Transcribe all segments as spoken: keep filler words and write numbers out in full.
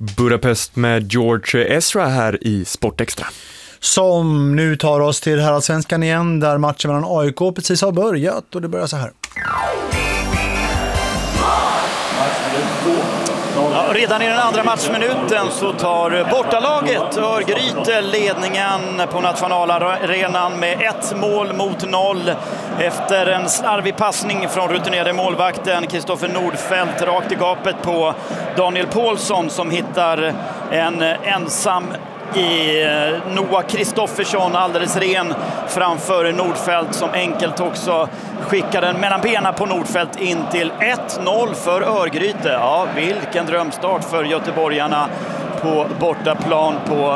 Budapest med George Ezra här i Sportextra. Som nu tar oss till Heraldsvenskan igen, där matchen mellan A I K precis har börjat och det börjar så här. Ja, redan i den andra matchminuten så tar bortalaget Örgryte ledningen på nationalarenan med ett mål mot noll efter en slarvig passning från rutinerade målvakten Kristoffer Nordfeldt rakt i gapet på Daniel Paulsson som hittar en ensam i Noah Kristoffersson alldeles ren framför Nordfeldt som enkelt också skickar den mellan benen på Nordfeldt in till ett noll för Örgryte. Ja, vilken drömstart för göteborgarna på bortaplan på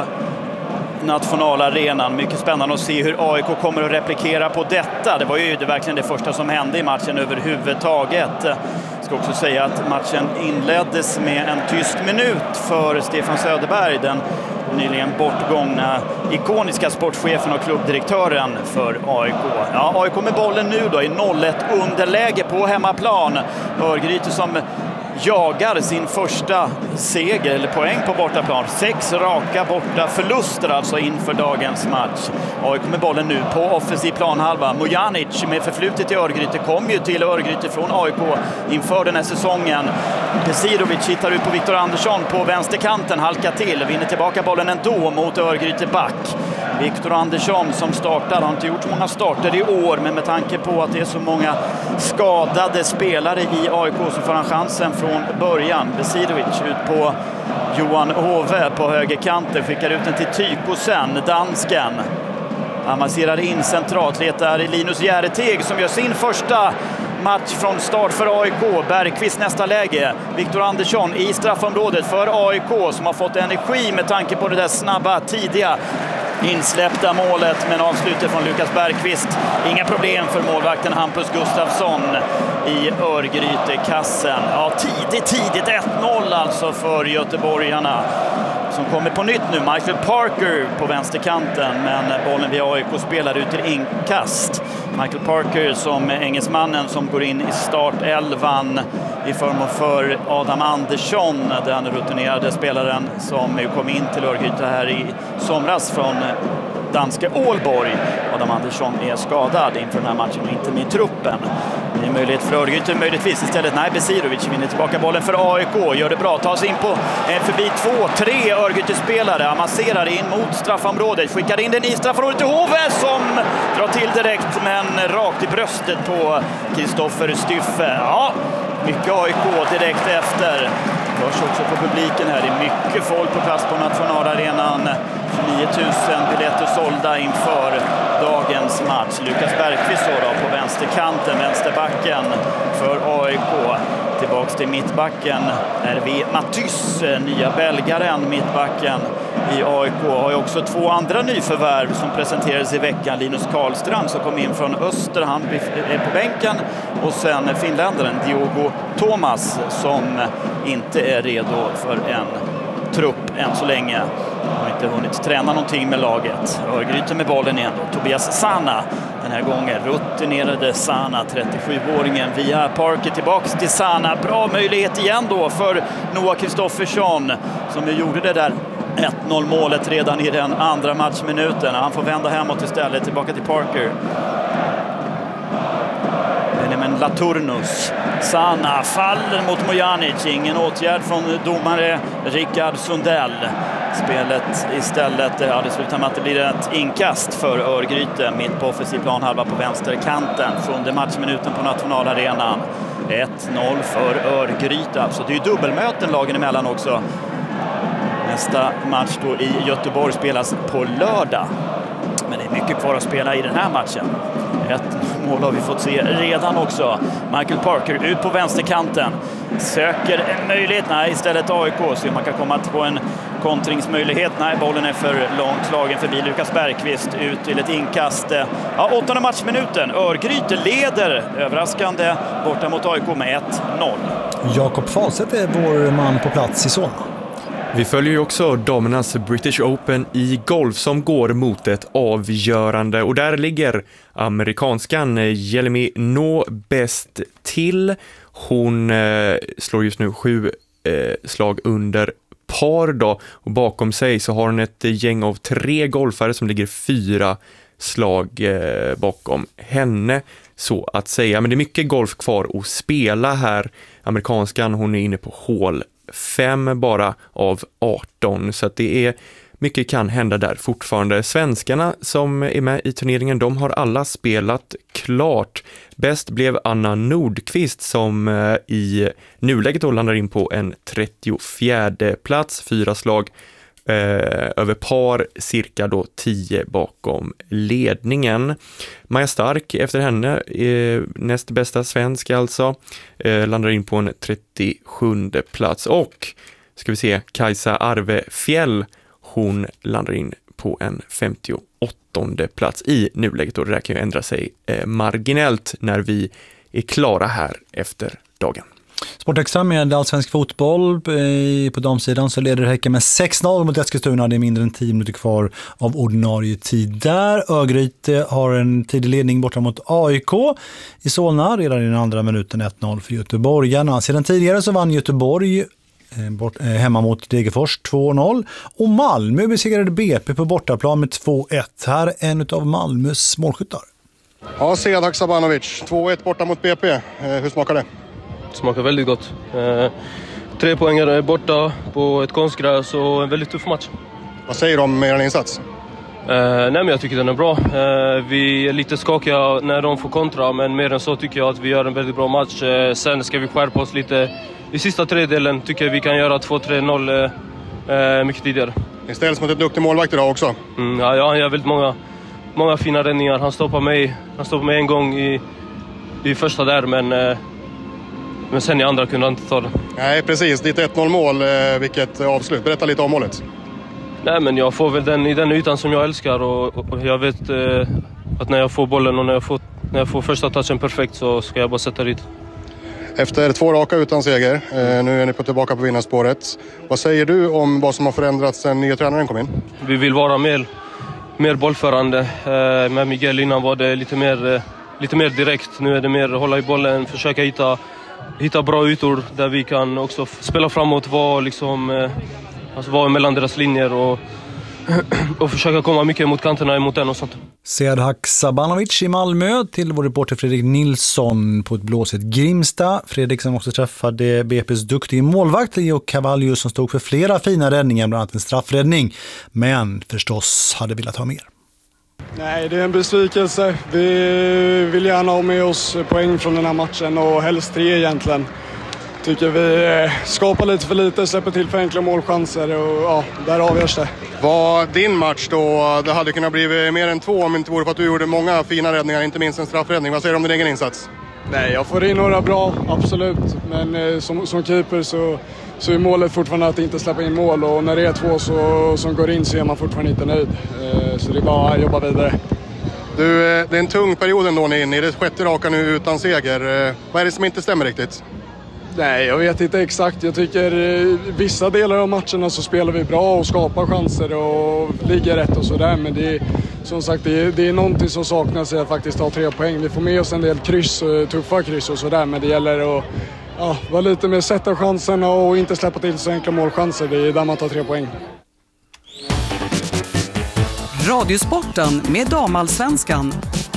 nationalarenan. Mycket spännande att se hur A I K kommer att replikera på detta. Det var ju det verkligen det första som hände i matchen överhuvudtaget. Jag ska också säga att matchen inleddes med en tyst minut för Stefan Söderberg, den nyligen bortgångna ikoniska sportchefen och klubbdirektören för A I K. Ja, A I K med bollen nu då i noll ett underläge på hemmaplan. Örgryte som jagar sin första seger eller poäng på bortaplan. Sex raka borta förluster alltså inför dagens match. A I K med bollen nu på offensiv planhalva. Mojanic med förflutet i Örgryte kom ju till Örgryte från A I K inför den här säsongen. Pesirovic hittar ut på Viktor Andersson på vänsterkanten, halkar till, vinner tillbaka bollen ändå mot Örgryte back. Viktor Andersson som startar, har inte gjort så många starter i år, men med tanke på att det är så många skadade spelare i A I K så får han chansen från början. Besirovic ut på Johan Hove på högerkanten, skickar ut den till Tykosen, dansken. Han masserar in centralt, letar Linus Järeteg som gör sin första match från start för A I K. Bergqvist nästa läge. Viktor Andersson i straffområdet för A I K som har fått energi med tanke på det där snabba, tidiga insläppta målet, men avslutet från Lukas Bergqvist. Inga problem för målvakten Hampus Gustafsson i Örgryte-kassen. Ja, tidigt, tidigt ett noll alltså för göteborgarna som kommer på nytt nu. Michael Parker på vänsterkanten, men bollen via A I K spelar ut till inkast. Michael Parker som engelsmannen som går in i startelvan i förmån för Adam Andersson, den rutinerade spelaren som kom in till Örgryte här i somras från danska Ålborg. Adam Andersson är skadad inför den här matchen och inte med i truppen. Det är möjlighet för Örgryte, möjligtvis istället. Nej, Besirovic vinner tillbaka bollen för A I K. Gör det bra, tar sig in på en förbi två, tre Örgryte-spelare. Amasserar in mot straffområdet. Skickar in den i straffområdet till Hove som drar till direkt, men rakt i bröstet på Kristoffer Styffe. Ja, mycket A I K direkt efter. Det hörs också på publiken här. Det är mycket folk på plats på nationalarenan. tjugonio tusen biljetter sålda inför dagens match. Lukas Bergqvist så då på vänsterkanten, vänsterbacken för A I K. Tillbaks till mittbacken är vi Matys, nya belgaren, mittbacken i A I K. Har ju också två andra nyförvärv som presenterades i veckan. Linus Karlstrand som kom in från Öster, han är på bänken. Och sen finländaren Diogo Thomas som inte är redo för en trupp än så länge. Har inte hunnit träna någonting med laget. Örgryte med bollen igen då. Tobias Sana den här gången. Rutinerade Sana, trettiosjuåringen via Parker tillbaks till Sana. Bra möjlighet igen då för Noah Kristoffersson som ju gjorde det där ett noll målet redan i den andra matchminuten. Han får vända hemåt istället, tillbaka till Parker. Benjamin Laturnus. Sana faller mot Mojanic. Ingen åtgärd från domare Rickard Sundell. Spelet istället, ja, det slutar med att det blir ett inkast för Örgryte mitt på offensiv planhalva på vänsterkanten. Sjunde matchminuten på nationalarenan. ett noll för Örgryte. Alltså det är ju dubbelmöten lagen emellan också. Nästa match då i Göteborg spelas på lördag. Men det är mycket kvar att spela i den här matchen. Ett mål har vi fått se redan också. Michael Parker ut på vänsterkanten. Söker en möjlighet. Nej, istället A I K. Så man kan komma på en kontringsmöjlighet. Nej, bollen är för långt slagen förbi Lukas Bergqvist. Ut till ett inkast. Ja, åttonde matchminuten. Örgryte leder överraskande borta mot A I K med ett noll. Jakob Falseth är vår man på plats i Solna. Vi följer ju också damernas British Open i golf som går mot ett avgörande. Och där ligger amerikanskan Jelemy Noh bäst till. Hon eh, slår just nu sju eh, slag under par då, och bakom sig så har hon ett gäng av tre golfare som ligger fyra slag eh, bakom henne, så att säga. Men det är mycket golf kvar att spela här. Amerikanskan, hon är inne på hål fem bara av arton, så att det är mycket kan hända där fortfarande. Svenskarna som är med i turneringen, de har alla spelat klart. Bäst blev Anna Nordqvist som i nuläget då landar in på en trettiofjärde plats, fyra slag eh, över par, cirka då tio bakom ledningen. Maja Stark efter henne, eh, näst bästa svensk alltså, eh, landar in på en trettiosjunde plats. Och ska vi se, Kajsa Arvefjäll, hon landar in på en femtioåttonde plats i nuläget, och det där kan ju ändra sig eh, marginellt när vi är klara här efter dagen. Sportextra med allsvensk fotboll. På damsidan så leder Häcken med sex noll mot Eskilstuna. Det är mindre än tio minuter kvar av ordinarie tid där. Örgryte har en tidig ledning borta mot A I K i Solna. Redan i den andra minuten ett noll för Göteborgarna. Sedan tidigare så vann Göteborg Bort, eh, hemma mot Degerfors två noll, och Malmö besegrade B P på bortaplan med två ett. Här är en av Malmös målskyttar. Ja, Sead Sabanovic, två ett borta mot B P. Eh, hur smakar det? Det smakar väldigt gott. Eh, tre poängare borta på ett konstgräs och en väldigt tuff match. Vad säger du om er insats? Eh, nej, men jag tycker den är bra. Eh, vi är lite skakiga när de får kontra, men mer än så tycker jag att vi gör en väldigt bra match. Eh, sen ska vi skärpa oss lite. I sista tredjedelen tycker jag vi kan göra två tre noll eh, mycket tidigare. Ni ställs mot ett duktig målvakt idag också. Mm, ja, ja, han gör väldigt många, många fina räddningar. Han stoppar mig, han stoppar mig en gång i, i första där, men, eh, men sen i andra kunde han inte ta det. Nej, precis. Ditt ett noll mål, eh, vilket avslut. Berätta lite om målet. Nej, men jag får väl den i den ytan som jag älskar, och, och jag vet eh, att när jag får bollen och när jag får, när jag får första touchen perfekt så ska jag bara sätta dit. Efter två raka utan seger, eh, nu är ni på tillbaka på vinnarspåret. Vad säger du om vad som har förändrats sen nya tränaren kom in? Vi vill vara mer, mer bollförande. Eh, med Miguel innan var det lite mer, eh, lite mer direkt. Nu är det mer hålla i bollen, försöka hitta, hitta bra ytor där vi kan också spela framåt, vara liksom, eh, alltså vara mellan deras linjer och och försöka komma mycket mot kanterna emot den och sånt. Sead Sabanovic i Malmö till vår reporter Fredrik Nilsson på ett blåsigt Grimsta. Fredrik som också träffade B P:s duktiga målvakt Leo Cavallo som stod för flera fina räddningar, bland annat en straffräddning, men förstås hade velat ha mer. Nej, det är en besvikelse. Vi vill gärna ha med oss poäng från den här matchen, och helst tre egentligen. Tycker vi skapar lite för lite, släpper till för enkla målchanser, och ja, där avgörs det. Var din match då, det hade kunnat bli mer än två om inte vore för att du gjorde många fina räddningar, inte minst en straffräddning. Vad säger du om din egen insats? Nej, jag får in några bra, absolut. Men eh, som, som keeper så, så är målet fortfarande att inte släppa in mål, och när det är två så, som går in så är man fortfarande inte nöjd. Eh, så det är bara att jobba vidare. Du, det är en tung period ändå ni är inne i. Det sjätte raka nu utan seger. Vad är det som inte stämmer riktigt? Nej, jag vet inte exakt. Jag tycker i vissa delar av matcherna så spelar vi bra och skapar chanser och ligger rätt och sådär. Men det är, som sagt, det är, det är någonting som saknas i att faktiskt ta tre poäng. Vi får med oss en del kryss, tuffa kryss och sådär. Men det gäller att ja, vara lite mer sätta chanserna och inte släppa till så enkla målchanser. Det är där man tar tre poäng. Radiosporten med Damallsvenskan.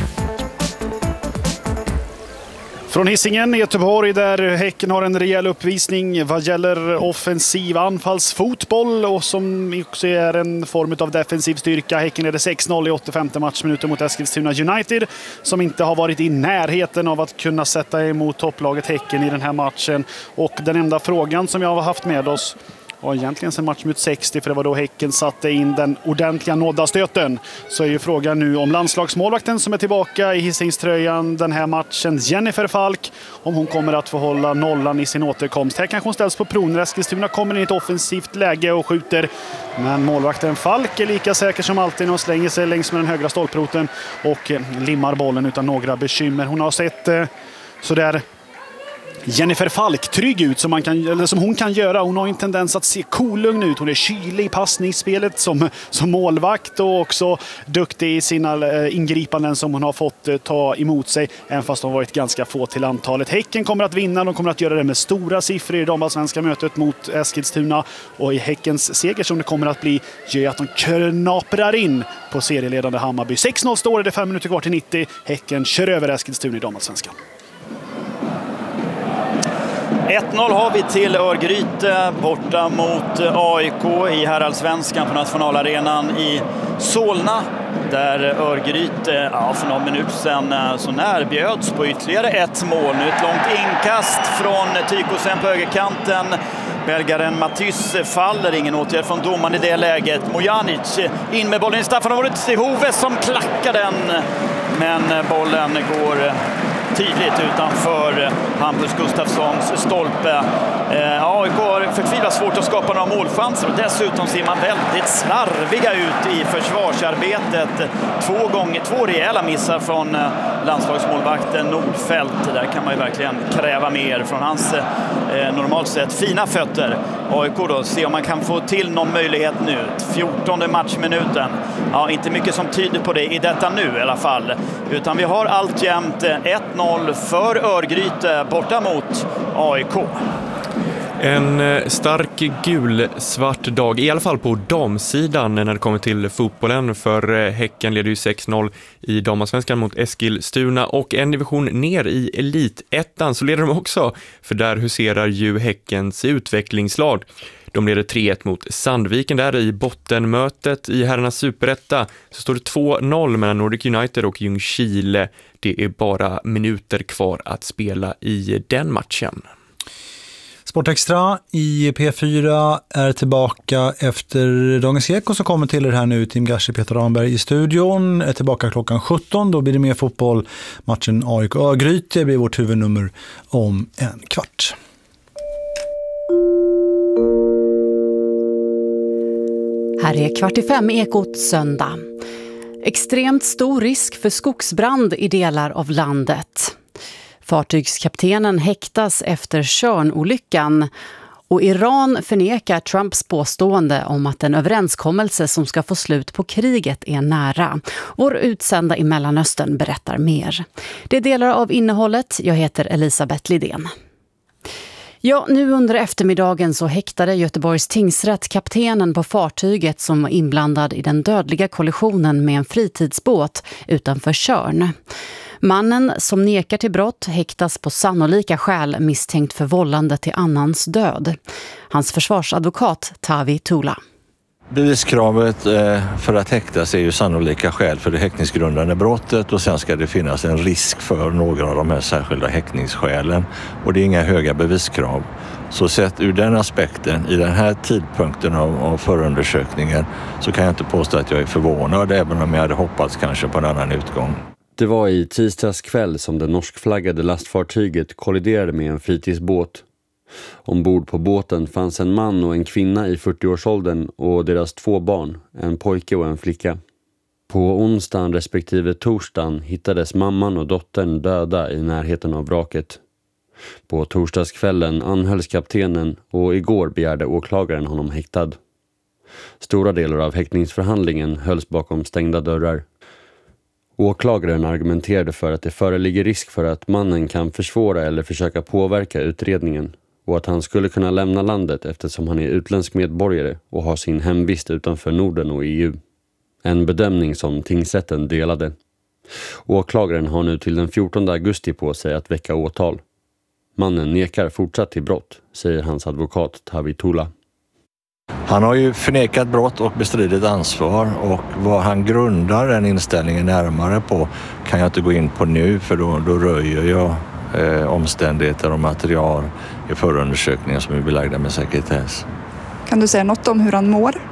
Från Hisingen i Göteborg där Häcken har en rejäl uppvisning vad gäller offensiv anfallsfotboll och som också är en form av defensiv styrka. Häcken leder sex noll i åttiofemte matchminuten mot Eskilstuna United som inte har varit i närheten av att kunna sätta emot topplaget Häcken i den här matchen. Och den enda frågan som jag har haft med oss och egentligen sen matchminut sextio, för det var då Häcken satte in den ordentliga nådastöten, så är ju frågan nu om landslagsmålvakten som är tillbaka i Hisingströjan den här matchen, Jennifer Falk, om hon kommer att få hålla nollan i sin återkomst. Här kanske hon ställs på prov när Eskilstuna kommer in i ett offensivt läge och skjuter, men målvakten Falk är lika säker som alltid när hon slänger sig längs med den högra stolproten och limmar bollen utan några bekymmer. Hon har sett eh, sådär Jennifer Falk trygg ut som, man kan, eller som hon kan göra. Hon har en tendens att se kolugn ut. Hon är kylig i passningsspelet som, som målvakt och också duktig i sina ingripanden som hon har fått ta emot sig, även fast de har varit ganska få till antalet. Häcken kommer att vinna. De kommer att göra det med stora siffror i damallsvenska mötet mot Eskilstuna, och i Häckens seger som det kommer att bli gör att de knaprar in på serieledande Hammarby. sex noll står det, fem minuter kvar till nittio. Häcken kör över Eskilstuna i damallsvenskan. ett noll har vi till Örgryte borta mot A I K i herrallsvenskan på nationalarenan i Solna, där Örgryte ja, för någon minut sedan så närbjöds på ytterligare ett mål. Nu ett långt inkast från Tykosen på högerkanten. Belgaren Matys faller, ingen åtgärd från domaren i det läget. Mojanic in med bollen i Staffanovåret till Hove som klackar den, men bollen går tydligt utanför Hampus Gustafssons stolpe. Eh, A I K har förtvivlat svårt att skapa några målchanser, och dessutom ser man väldigt slarviga ut i försvarsarbetet. Två gånger, två rejäla missar från landslagsmålvakten Nordfeldt. Där kan man ju verkligen kräva mer från hans eh, normalt sett fina fötter. A I K då, se om man kan få till någon möjlighet nu. fjortonde matchminuten. Ja, inte mycket som tyder på det i detta nu i alla fall. Utan vi har alltjämt ett noll för Örgryte borta mot A I K. En stark gul-svart dag, i alla fall på damsidan när det kommer till fotbollen, för Häcken leder ju sex noll i damallsvenskan mot Eskilstuna, och en division ner i elitettan så leder de också, för där huserar ju Häckens utvecklingslag. De leder tre ett mot Sandviken där i bottenmötet. I herrarnas superetta så står det två noll mellan Nordic United och Ljungskile. Det är bara minuter kvar att spela i den matchen. Sportextra i P fyra är tillbaka efter Dagens Eko som kommer till er här nu. Tim Gashi, Peter Ramberg i studion är tillbaka klockan sjutton. Då blir det mer fotboll. Matchen A I K Örgryte blir vårt huvudnummer om en kvart. Här är kvart i fem Ekot söndag. Extremt stor risk för skogsbrand i delar av landet. Fartygskaptenen häktas efter Tjörnolyckan, och Iran förnekar Trumps påstående om att en överenskommelse som ska få slut på kriget är nära. Vår utsända i Mellanöstern berättar mer. Det är delar av innehållet. Jag heter Elisabeth Lidén. Ja, nu under eftermiddagen så häktade Göteborgs tingsrätt kaptenen på fartyget som var inblandad i den dödliga kollisionen med en fritidsbåt utanför Tjörn. Mannen som nekar till brott häktas på sannolika skäl misstänkt för vållande till annans död. Hans försvarsadvokat Tavi Tula. Beviskravet för att häktas är ju sannolika skäl för det häktningsgrundande brottet, och sen ska det finnas en risk för några av de här särskilda häktningsskälen, och det är inga höga beviskrav. Så sett ur den aspekten, i den här tidpunkten av, av förundersökningen, så kan jag inte påstå att jag är förvånad, även om jag hade hoppats kanske på en annan utgång. Det var i tisdags kväll som det norskflaggade lastfartyget kolliderade med en fritidsbåt. Ombord på båten fanns en man och en kvinna i fyrtioårsåldern och deras två barn, en pojke och en flicka. På onsdagen respektive torsdagen hittades mamman och dottern döda i närheten av vraket. På torsdagskvällen anhölls kaptenen, och igår begärde åklagaren honom häktad. Stora delar av häktningsförhandlingen hölls bakom stängda dörrar. Åklagaren argumenterade för att det föreligger risk för att mannen kan försvåra eller försöka påverka utredningen, och att han skulle kunna lämna landet eftersom han är utländsk medborgare och har sin hemvist utanför Norden och E U. En bedömning som tingsrätten delade. Åklagaren har nu till den fjortonde augusti på sig att väcka åtal. Mannen nekar fortsatt till brott, säger hans advokat Tavi Tula. Han har ju förnekat brott och bestridit ansvar, och vad han grundar den inställningen närmare på kan jag inte gå in på nu, för då, då röjer jag eh, omständigheter och material i förundersökningen som är belagda med sekretess. Kan du säga något om hur han mår?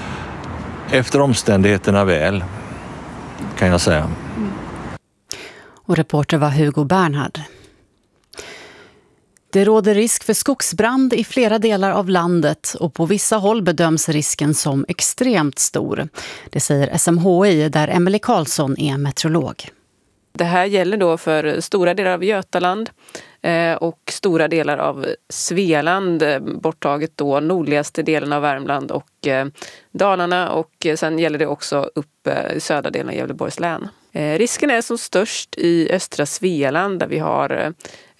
Efter omständigheterna väl, kan jag säga. Mm. Och reporter var Hugo Bernhard. Det råder risk för skogsbrand i flera delar av landet, och på vissa håll bedöms risken som extremt stor. Det säger S M H I, där Emelie Karlsson är meteorolog. Det här gäller då för stora delar av Götaland och stora delar av Svealand, borttaget då nordligaste delen av Värmland och Dalarna, och sen gäller det också upp i södra delen av Gävleborgs län. Risken är som störst i östra Svealand där vi har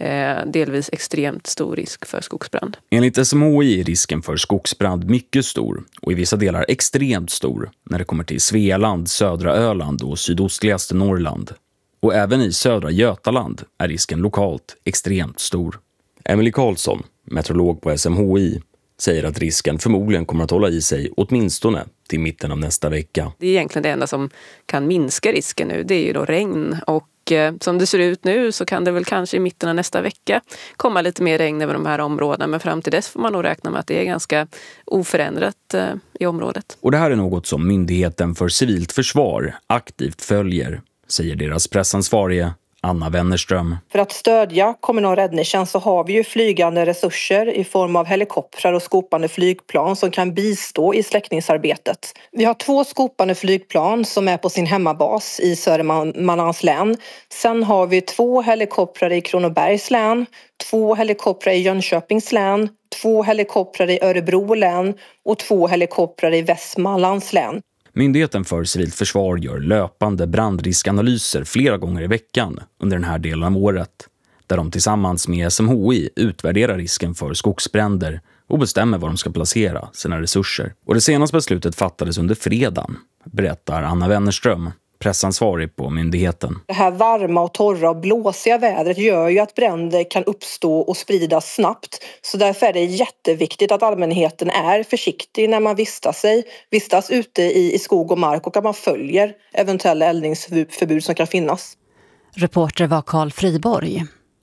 delvis extremt stor risk för skogsbrand. Enligt S M H I är risken för skogsbrand mycket stor och i vissa delar extremt stor när det kommer till Svealand, södra Öland och sydostligaste Norrland. Och även i södra Götaland är risken lokalt extremt stor. Emily Karlsson, meteorolog på S M H I, säger att risken förmodligen kommer att hålla i sig åtminstone till mitten av nästa vecka. Det är egentligen det enda som kan minska risken nu, det är ju då regn. Och eh, som det ser ut nu så kan det väl kanske i mitten av nästa vecka komma lite mer regn över de här områdena. Men fram till dess får man nog räkna med att det är ganska oförändrat eh, i området. Och det här är något som Myndigheten för civilt försvar aktivt följer, säger deras pressansvarige Anna Wennerström. För att stödja kommunal räddningstjänst så har vi ju flygande resurser i form av helikoptrar och skopande flygplan som kan bistå i släckningsarbetet. Vi har två skopande flygplan som är på sin hemmabas i Södermanlands län. Sen har vi två helikoptrar i Kronobergs län, två helikoptrar i Jönköpings län, två helikoptrar i Örebro län och två helikoptrar i Västmanlands län. Myndigheten för civilt försvar gör löpande brandriskanalyser flera gånger i veckan under den här delen av året, där de tillsammans med S M H I utvärderar risken för skogsbränder och bestämmer var de ska placera sina resurser. Och det senaste beslutet fattades under fredagen, berättar Anna Wennerström, pressansvarig på myndigheten. Det här varma och torra och blåsiga vädret gör ju att bränder kan uppstå och spridas snabbt. Så därför är det jätteviktigt att allmänheten är försiktig när man vistas, sig, vistas ute i, i skog och mark och att man följer eventuella eldningsförbud som kan finnas. Reporter var Carl Friborg.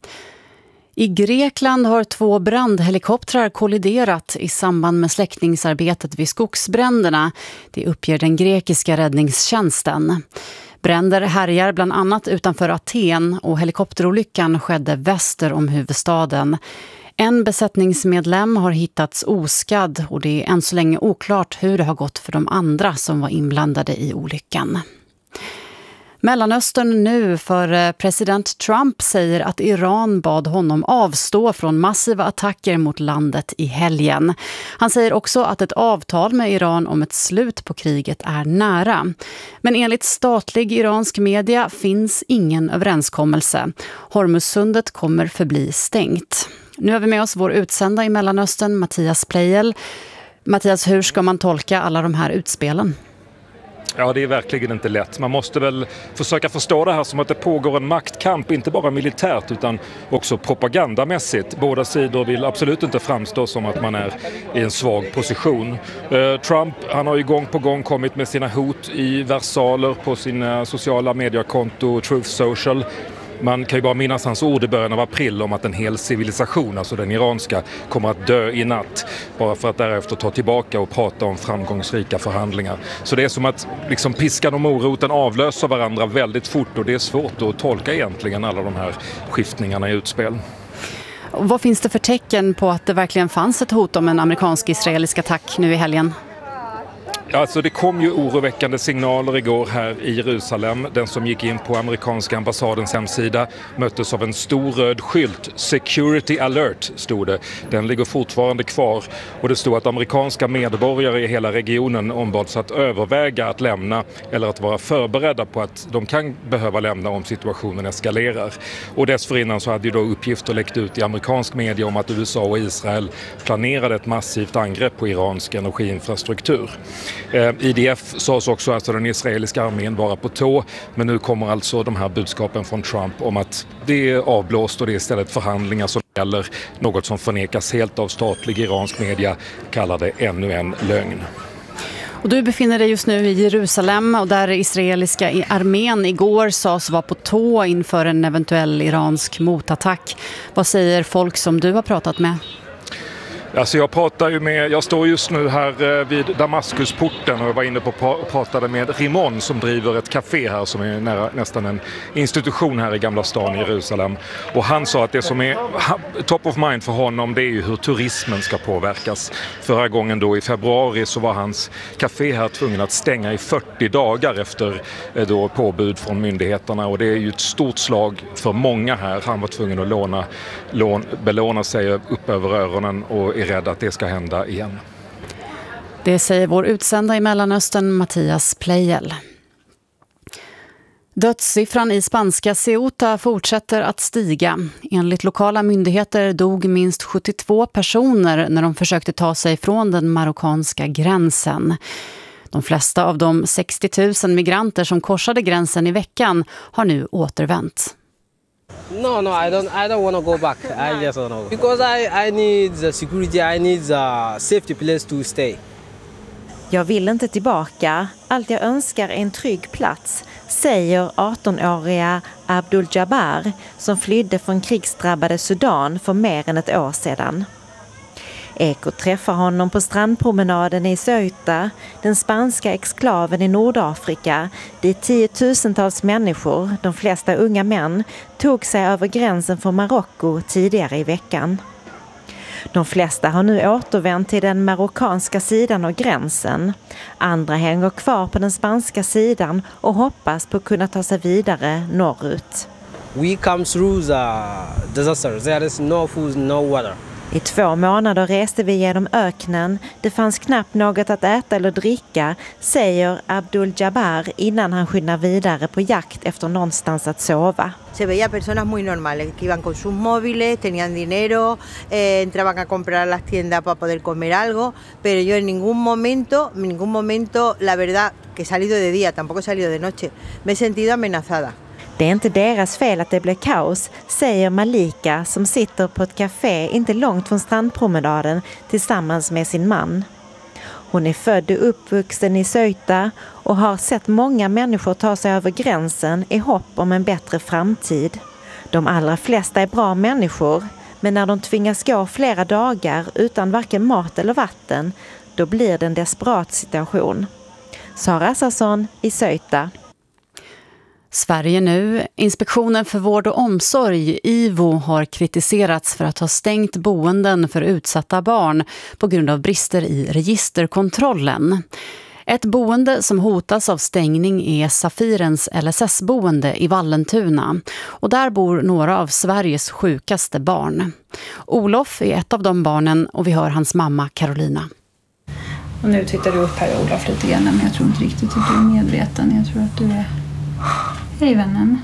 I Grekland har två brandhelikoptrar kolliderat i samband med släckningsarbetet vid skogsbränderna. Det uppger den grekiska räddningstjänsten. Bränder härjar bland annat utanför Aten och helikopterolyckan skedde väster om huvudstaden. En besättningsmedlem har hittats oskadd och det är än så länge oklart hur det har gått för de andra som var inblandade i olyckan. Mellanöstern nu, för president Trump säger att Iran bad honom avstå från massiva attacker mot landet i helgen. Han säger också att ett avtal med Iran om ett slut på kriget är nära. Men enligt statlig iransk media finns ingen överenskommelse. Hormuzsundet kommer förbli stängt. Nu har vi med oss vår utsända i Mellanöstern, Mattias Pleijel. Mattias, hur ska man tolka alla de här utspelen? Ja, det är verkligen inte lätt. Man måste väl försöka förstå det här som att det pågår en maktkamp, inte bara militärt utan också propagandamässigt. Båda sidor vill absolut inte framstå som att man är i en svag position. Eh, Trump, han har ju gång på gång kommit med sina hot i versaler på sina sociala mediekonto Truth Social. Man kan ju bara minnas hans ord i början av april om att en hel civilisation, alltså den iranska, kommer att dö i natt. Bara för att därefter ta tillbaka och prata om framgångsrika förhandlingar. Så det är som att liksom piskan och moroten avlöser varandra väldigt fort och det är svårt att tolka egentligen alla de här skiftningarna i utspel. Och vad finns det för tecken på att det verkligen fanns ett hot om en amerikansk-israelisk attack nu i helgen? Alltså det kom ju oroväckande signaler igår här i Jerusalem. Den som gick in på amerikanska ambassadens hemsida möttes av en stor röd skylt. Security alert stod det. Den ligger fortfarande kvar. Och det stod att amerikanska medborgare i hela regionen ombads att överväga att lämna eller att vara förberedda på att de kan behöva lämna om situationen eskalerar. Och dessförinnan så hade ju då uppgifter läckt ut i amerikansk media om att U S A och Israel planerade ett massivt angrepp på iransk energiinfrastruktur. I D F sades också att den israeliska armén var på tå, men nu kommer alltså de här budskapen från Trump om att det är avblåst och det är istället förhandlingar som gäller, något som förnekas helt av statlig iransk media, kallar det ännu en lögn. Och du befinner dig just nu i Jerusalem och där israeliska armén igår sades vara på tå inför en eventuell iransk motattack. Vad säger folk som du har pratat med? Alltså jag pratar ju med, jag står just nu här vid Damaskusporten och jag var inne på och pratade med Rimon som driver ett café här som är nära, nästan en institution här i Gamla stan i Jerusalem. Och han sa att det som är top of mind för honom, det är ju hur turismen ska påverkas. Förra gången då i februari så var hans café här tvungen att stänga i fyrtio dagar efter då påbud från myndigheterna, och det är ju ett stort slag för många här. Han var tvungen att låna, lån, belåna sig upp över öronen och är rädd att det ska hända igen. Det säger vår utsända i Mellanöstern Mattias Plejel. Dödssiffran i spanska Ceuta fortsätter att stiga. Enligt lokala myndigheter dog minst sjuttiotvå personer när de försökte ta sig från den marockanska gränsen. De flesta av de sextio tusen migranter som korsade gränsen i veckan har nu återvänt. No, no, I don't. I don't want to go back. I just don't know because I I need the security. I need a safety place to stay. Jag vill inte tillbaka. Allt jag önskar är en trygg plats, säger arton-åriga Abdul Jabbar som flydde från krigsdrabbade Sudan för mer än ett år sedan. Eko träffar honom på strandpromenaden i Ceuta, den spanska exklaven i Nordafrika, dit tiotusentals människor, de flesta unga män, tog sig över gränsen från Marocko tidigare i veckan. De flesta har nu återvänt till den marockanska sidan av gränsen. Andra hänger kvar på den spanska sidan och hoppas på att kunna ta sig vidare norrut. We come through the disaster. There is no food, no water. I två månader reste vi genom öknen. Det fanns knappt något att äta eller dricka, säger Abdul Jabbar innan han skyndar vidare på jakt efter någonstans att sova. Se veía personas muy normales que iban con sus móviles, tenían dinero, eh, entraban a comprar a las tiendas para poder comer algo, pero yo en ningún momento, en ningún momento, la verdad, que he salido de día, tampoco he salido de noche, me he sentido amenazada. Det är inte deras fel att det blev kaos, säger Malika som sitter på ett café inte långt från strandpromenaden tillsammans med sin man. Hon är född och uppvuxen i Ceuta och har sett många människor ta sig över gränsen i hopp om en bättre framtid. De allra flesta är bra människor, men när de tvingas gå flera dagar utan varken mat eller vatten, då blir det en desperat situation. Sara Assarsson i Ceuta. Sverige nu. Inspektionen för vård och omsorg, I V O, har kritiserats för att ha stängt boenden för utsatta barn på grund av brister i registerkontrollen. Ett boende som hotas av stängning är Safirens L S S-boende i Vallentuna. Och där bor några av Sveriges sjukaste barn. Olof är ett av de barnen och vi hör hans mamma Carolina. Och nu tittar du upp här, Olof, lite grann, men jag tror inte riktigt att du är medveten. Jag tror att du är... Hej vännen.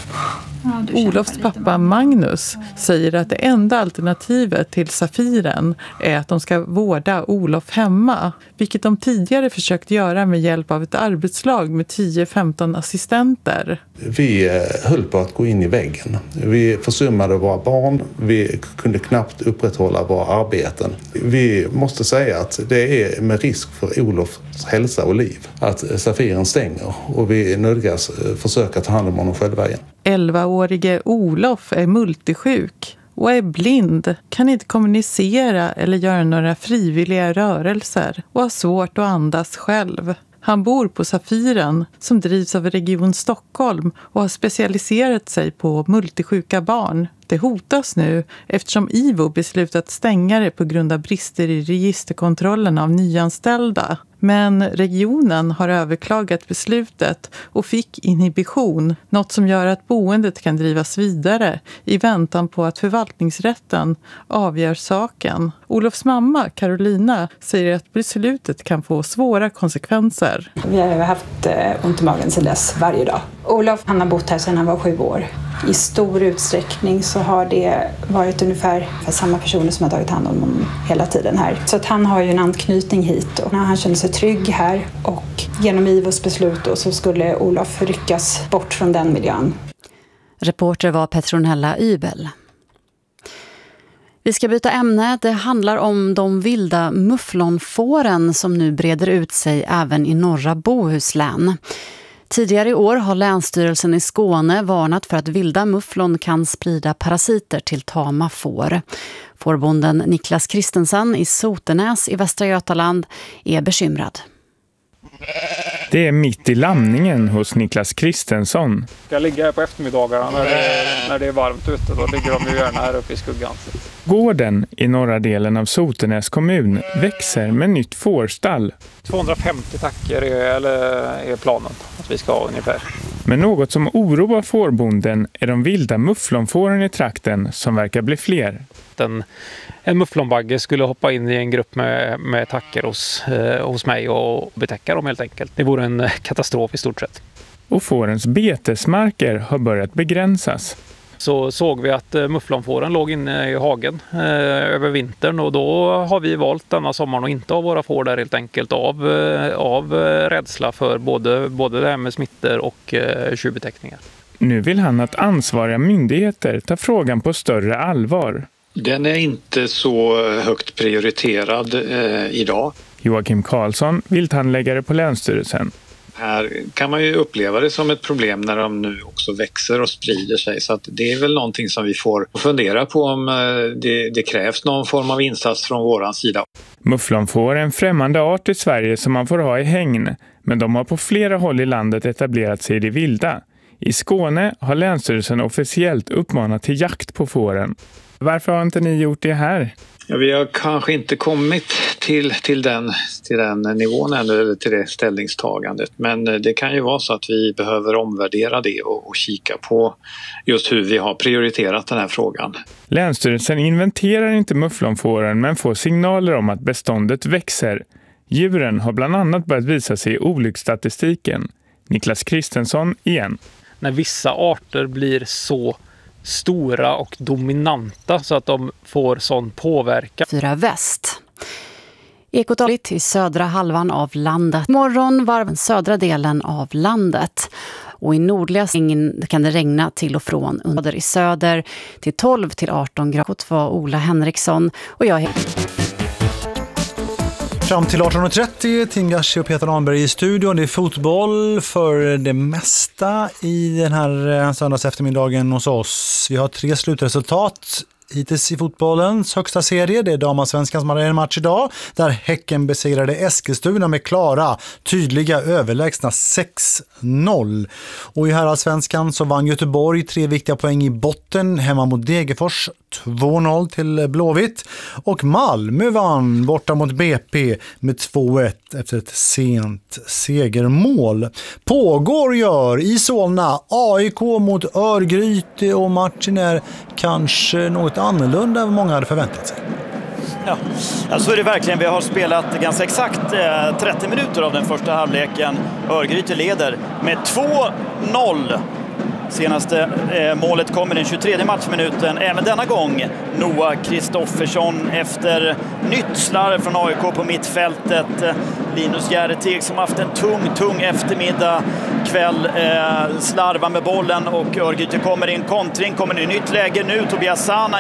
Ja, Olofs pappa Magnus säger att det enda alternativet till Safiren är att de ska vårda Olof hemma, vilket de tidigare försökt göra med hjälp av ett arbetslag med tio femton assistenter. Vi höll på att gå in i väggen. Vi försummade våra barn. Vi kunde knappt upprätthålla våra arbeten. Vi måste säga att det är med risk för Olofs hälsa och liv att Safiren stänger och vi nödgas försöka ta hand om honom själva igen. elvaårige Olof är multisjuk och är blind, kan inte kommunicera eller göra några frivilliga rörelser och har svårt att andas själv. Han bor på Safiren som drivs av Region Stockholm och har specialiserat sig på multisjuka barn. Det hotas nu eftersom I V O beslutat stänga det på grund av brister i registerkontrollen av nyanställda. Men regionen har överklagat beslutet och fick inhibition, något som gör att boendet kan drivas vidare i väntan på att förvaltningsrätten avgör saken. Olofs mamma, Carolina, säger att beslutet kan få svåra konsekvenser. Vi har haft ont i magen sedan dess varje dag. Olof, han har bott här sedan han var sju år. I stor utsträckning så har det varit ungefär samma personer som har tagit hand om honom hela tiden här. Så att han har ju en anknytning hit och när han känner sig trygg här och genom I V Os beslut då, så skulle Olof ryckas bort från den miljön. Reporter var Petronella Ybel. Vi ska byta ämne. Det handlar om de vilda mufflonfåren som nu breder ut sig även i norra Bohuslän. Tidigare i år har Länsstyrelsen i Skåne varnat för att vilda mufflon kan sprida parasiter till tama får. Fårbonden Niklas Kristensen i Sotenäs i Västra Götaland är bekymrad. Det är mitt i lamningen hos Niklas Kristensson. Jag ligger här på eftermiddagarna när det, när det är varmt ute. Då ligger de ju gärna här uppe i skuggan. Gården i norra delen av Sotenäs kommun växer med nytt fårstall. tvåhundrafemtio tacker är, eller är planen att vi ska ha ungefär. Men något som oroar fårbonden är de vilda mufflonfåren i trakten som verkar bli fler. En, en mufflonbagge skulle hoppa in i en grupp med, med tacker hos, eh, hos mig och betäcka dem helt enkelt. Det vore en katastrof i stort sett. Och fårens betesmarker har börjat begränsas. Så såg vi att mufflonfåren låg inne i hagen eh, över vintern och då har vi valt denna sommaren att inte ha våra får där helt enkelt av, eh, av eh, rädsla för både, både det här med smittor och eh, tjuvbetäckningar. Nu vill han att ansvariga myndigheter tar frågan på större allvar. Den är inte så högt prioriterad eh, idag. Joakim Karlsson, vilthandläggare på Länsstyrelsen. Här kan man ju uppleva det som ett problem när de nu också växer och sprider sig. Så att det är väl någonting som vi får fundera på om det, det krävs någon form av insats från våran sida. Mufflonfår är en främmande art i Sverige som man får ha i hägn. Men de har på flera håll i landet etablerat sig i det vilda. I Skåne har Länsstyrelsen officiellt uppmanat till jakt på fåren. Varför har inte ni gjort det här? Ja, vi har kanske inte kommit till, till, den, till den nivån ännu, eller till det ställningstagandet. Men det kan ju vara så att vi behöver omvärdera det och, och kika på just hur vi har prioriterat den här frågan. Länsstyrelsen inventerar inte mufflonfåren men får signaler om att beståndet växer. Djuren har bland annat börjat visa sig i olycksstatistiken. Niklas Kristensson igen. När vissa arter blir så stora och dominanta så att de får sån påverkan. Fyra väst. Ekotaligt i södra halvan av landet. Morgon var den södra delen av landet. Och i nordliga kan det regna till och från under i söder till tolv till arton grader. Var Ola Henriksson och jag heter... Fram till arton trettio, Tim Gashi och Peter Lahnberg i studion. Det är fotboll för det mesta i den här söndags eftermiddagen hos oss. Vi har tre slutresultat hittills i fotbollens högsta serie. Det är damallsvenskan som hade en match idag där Häcken besegrade Eskilstuna med klara, tydliga, överlägsna sex noll. Och i herrallsvenskan så vann Göteborg tre viktiga poäng i botten hemma mot Degerfors, två noll till Blåvitt. Och Malmö vann borta mot B P med två ett efter ett sent segermål. Pågår gör i Solna A I K mot Örgryte och matchen är kanske något annorlunda än många hade förväntat sig. Ja, så är det verkligen. Vi har spelat ganska exakt trettio minuter av den första halvleken. Örgryte leder med två noll. Senaste eh, målet kommer den tjugotredje matchminuten. Även denna gång Noah Kristoffersson efter nytt slarv från A I K på mittfältet. Linus Järretig som haft en tung, tung eftermiddag kväll eh, slarvar med bollen och Örgryte kommer in kontring. Kommer i nytt läge nu. Tobias Sana